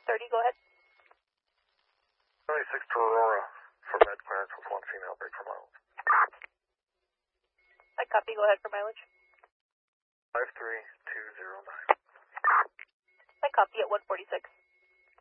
130, go ahead. 26 to Aurora for med clearance with 1 female, break for mileage. I copy, go ahead for mileage. 53209. I copy at 146.